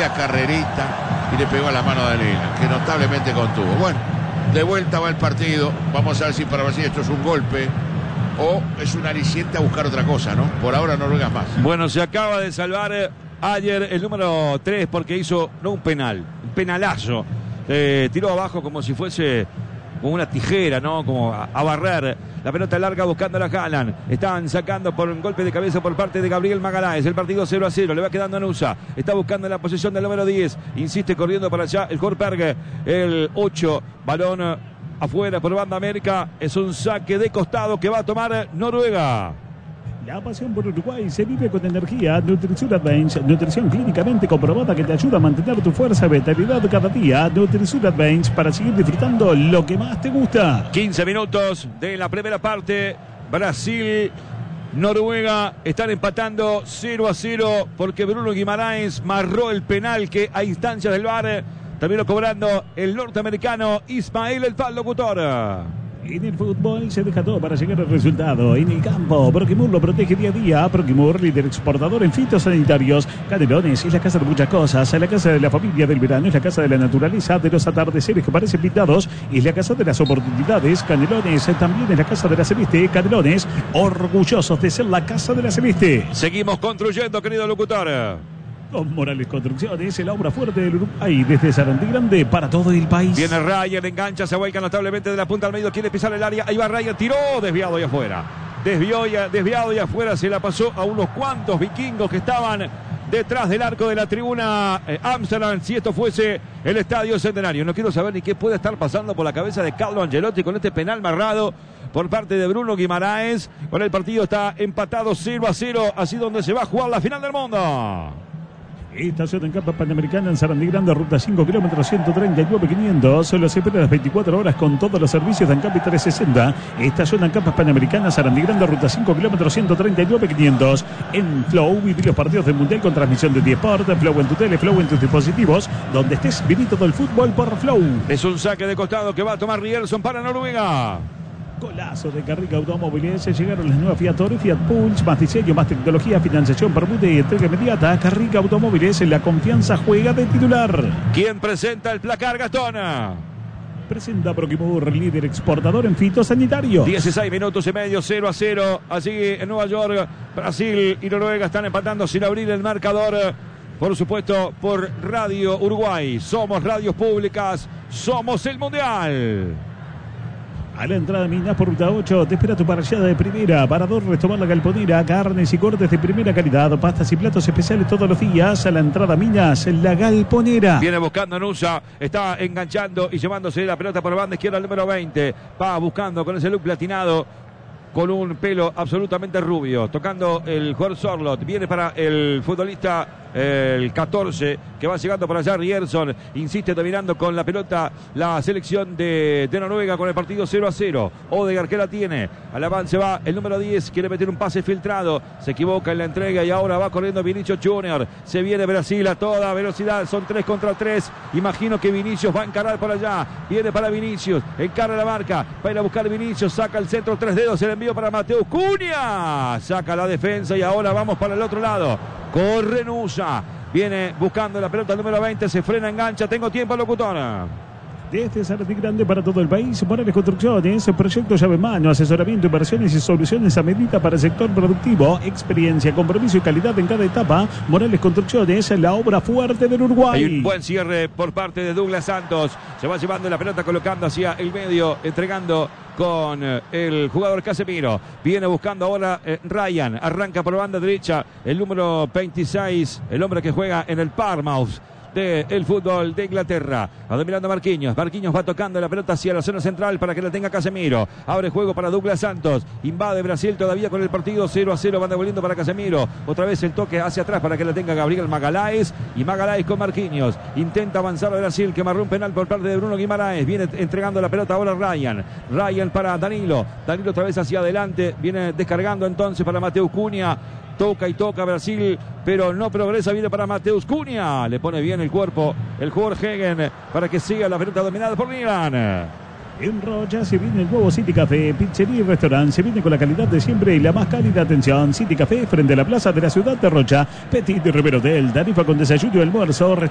primera carrerita y le pegó a la mano de Lina, que notablemente contuvo. Bueno, de vuelta va el partido. Vamos a ver si para Brasil esto es un golpe o es un aliciente a buscar otra cosa, ¿no? Por ahora Noruega es más. Bueno, se acaba de salvar ayer el número 3 porque hizo, no un penal, un penalazo. Tiró abajo como si fuese con una tijera, ¿no? Como a barrer. La pelota larga buscando a la Haaland. Están sacando por un golpe de cabeza por parte de Gabriel Magaláes. El partido 0-0. Le va quedando a Nusa. Está buscando la posición del número 10. Insiste corriendo para allá el Horberg. El 8. Balón afuera por banda América. Es un saque de costado que va a tomar Noruega. La pasión por Uruguay se vive con energía. Nutrición Advantage, nutrición clínicamente comprobada que te ayuda a mantener tu fuerza y vitalidad cada día. Nutrición Advantage para seguir disfrutando lo que más te gusta. 15 minutos de la primera parte. Brasil, Noruega están empatando 0-0 porque Bruno Guimarães marró el penal que a instancias del VAR terminó cobrando el norteamericano Ismael El Fal Locutor. En el fútbol se deja todo para llegar al resultado. En el campo, Proquimur lo protege día a día. Proquimur, líder exportador en fitosanitarios. Canelones es la casa de muchas cosas. Es la casa de la familia del verano. Es la casa de la naturaleza, de los atardeceres que parecen pintados. Es la casa de las oportunidades. Canelones también es la casa de la celeste. Canelones, orgullosos de ser la casa de la celeste. Seguimos construyendo, querido locutor. Con Morales Construcciones, la obra fuerte del Uruguay, desde Sarandí Grande para todo el país. Viene Ryan, engancha, se vuelca notablemente de la punta al medio, quiere pisar el área, ahí va Ryan, tiró, desviado y afuera. Desviado y afuera, se la pasó a unos cuantos vikingos que estaban detrás del arco de la tribuna Amsterdam, si esto fuese el Estadio Centenario. No quiero saber ni qué puede estar pasando por la cabeza de Carlo Ancelotti con este penal marrado por parte de Bruno Guimarães. Bueno, el partido está empatado 0-0, así donde se va a jugar la final del mundo. Estación en Campa Panamericana en Sarandí Grande, ruta 5 kilómetros 139.500. Solo se espera las 24 horas con todos los servicios de Ancampi 360. Estación en Campa Panamericana, Sarandí Grande, ruta 5 kilómetros 139.500. En Flow, viví los partidos del Mundial con transmisión de Diesport, Flow en tu tele, Flow en tus dispositivos. Donde estés, viví todo el fútbol por Flow. Es un saque de costado que va a tomar Rierson para Noruega. Golazo de Carrica Automóviles. Llegaron las nuevas Fiat Toro y Fiat Pulse. Más diseño, más tecnología, financiación, permuta y entrega inmediata. Carrica Automóviles, la confianza juega de titular. ¿Quién presenta el placar, Gastón? Presenta Proquimur, líder exportador en fitosanitario. 16 minutos y medio, 0-0. Así en Nueva York, Brasil y Noruega están empatando sin abrir el marcador. Por supuesto, por Radio Uruguay. Somos radios públicas, somos el Mundial. A la entrada Minas por ruta 8, te espera tu parrillada de primera. Parador, Restaurant La Galponera, carnes y cortes de primera calidad, pastas y platos especiales todos los días. A la entrada Minas, La Galponera. Viene buscando a Nusa, está enganchando y llevándose la pelota por banda izquierda al número 20. Va buscando con ese look platinado, con un pelo absolutamente rubio, tocando el jugador Sorlot. Viene para el futbolista el 14, que va llegando por allá. Rierson insiste dominando con la pelota la selección de Noruega con el partido 0-0. Odegaard que la tiene, al avance va el número 10, quiere meter un pase filtrado, se equivoca en la entrega y ahora va corriendo Vinicius Junior. Se viene Brasil a toda velocidad, son 3 contra 3. Imagino que Vinicius va a encarar por allá, viene para Vinicius, encara la marca, va a ir a buscar Vinicius, saca el centro, 3 dedos, el envío para Mateus Cunha, saca la defensa y ahora vamos para el otro lado. Corre Nusa, viene buscando la pelota el número 20, se frena, engancha, tengo tiempo, locutor. Desde Sarandí Grande para todo el país, Morales Construcciones, proyecto llave en mano, asesoramiento, inversiones y soluciones a medida para el sector productivo, experiencia, compromiso y calidad en cada etapa. Morales Construcciones, la obra fuerte del Uruguay. Hay un buen cierre por parte de Douglas Santos, se va llevando la pelota, colocando hacia el medio, entregando con el jugador Casemiro. Viene buscando ahora Ryan, arranca por banda derecha el número 26, el hombre que juega en el Parmouth del fútbol de Inglaterra. Va dominando Marquinhos. Marquinhos va tocando la pelota hacia la zona central para que la tenga Casemiro. Abre juego para Douglas Santos. Invade Brasil todavía con el partido 0-0. Van devolviendo para Casemiro. Otra vez el toque hacia atrás para que la tenga Gabriel Magaláes. Y Magaláes con Marquinhos. Intenta avanzar a Brasil, que marró un penal por parte de Bruno Guimarães. Viene entregando la pelota ahora Ryan. Ryan para Danilo. Danilo otra vez hacia adelante. Viene descargando entonces para Mateus Cunha. Toca y toca Brasil, pero no progresa. Viene para Mateus Cunha. Le pone bien el cuerpo el jugador Hegen para que siga la pelota dominada por Milan. En Rocha se viene el nuevo City Café, pizzería y restaurante. Se viene con la calidad de siempre y la más cálida atención. City Café frente a la plaza de la ciudad de Rocha. Petit Rivero Hotel, tarifa con desayuno y almuerzo.